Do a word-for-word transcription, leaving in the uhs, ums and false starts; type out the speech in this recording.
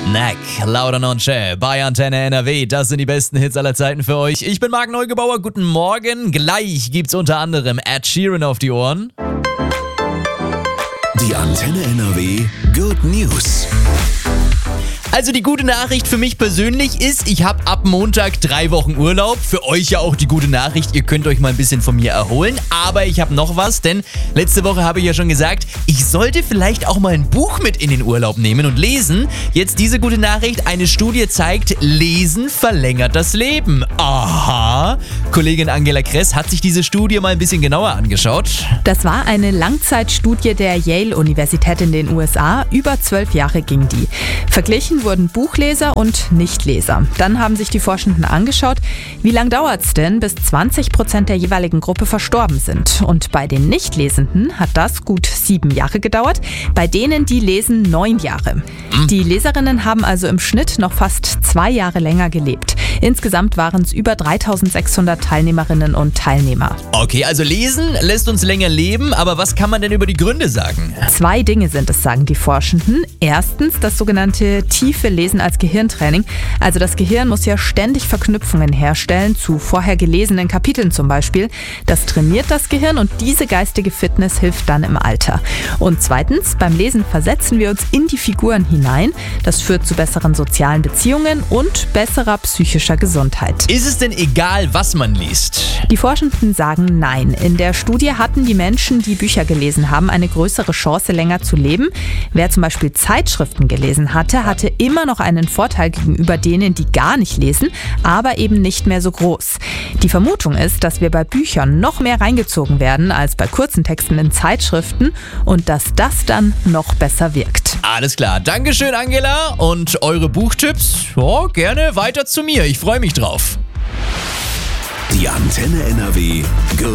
Neck, Lauter Nonche bei Antenne N R W. Das sind die besten Hits aller Zeiten für euch. Ich bin Marc Neugebauer, guten Morgen. Gleich gibt's unter anderem Ed Sheeran auf die Ohren. Die Antenne N R W Good News. Also die gute Nachricht für mich persönlich ist, ich habe ab Montag drei Wochen Urlaub. Für euch ja auch die gute Nachricht, ihr könnt euch mal ein bisschen von mir erholen. Aber ich habe noch was, denn letzte Woche habe ich ja schon gesagt, ich sollte vielleicht auch mal ein Buch mit in den Urlaub nehmen und lesen. Jetzt diese gute Nachricht, eine Studie zeigt, Lesen verlängert das Leben. Aha. Kollegin Angela Kress hat sich diese Studie mal ein bisschen genauer angeschaut. Das war eine Langzeitstudie der Yale-Universität in den U S A. Über zwölf Jahre ging die. Verglichen wurden Buchleser und Nichtleser. Dann haben sich die Forschenden angeschaut, wie lange dauert es denn, bis zwanzig Prozent der jeweiligen Gruppe verstorben sind. Und bei den Nichtlesenden hat das gut sieben Jahre gedauert, bei denen, die lesen, neun Jahre. Mhm. Die Leserinnen haben also im Schnitt noch fast zwei Jahre länger gelebt. Insgesamt waren es über dreitausendsechshundert Teilnehmerinnen und Teilnehmer. Okay, also Lesen lässt uns länger leben, aber was kann man denn über die Gründe sagen? Zwei Dinge sind es, sagen die Forschenden. Erstens das sogenannte tiefe Lesen als Gehirntraining. Also das Gehirn muss ja ständig Verknüpfungen herstellen, zu vorher gelesenen Kapiteln zum Beispiel. Das trainiert das Gehirn und diese geistige Fitness hilft dann im Alter. Und zweitens, beim Lesen versetzen wir uns in die Figuren hinein. Das führt zu besseren sozialen Beziehungen und besserer psychischer Gesundheit. Ist es denn egal, was man liest? Die Forschenden sagen nein. In der Studie hatten die Menschen, die Bücher gelesen haben, eine größere Chance, länger zu leben. Wer zum Beispiel Zeitschriften gelesen hatte, hatte immer noch einen Vorteil gegenüber denen, die gar nicht lesen, aber eben nicht mehr so groß. Die Vermutung ist, dass wir bei Büchern noch mehr reingezogen werden als bei kurzen Texten in Zeitschriften und dass das dann noch besser wirkt. Alles klar. Dankeschön, Angela. Und eure Buchtipps? Ja, gerne weiter zu mir. Ich freue mich drauf. Die Antenne N R W Good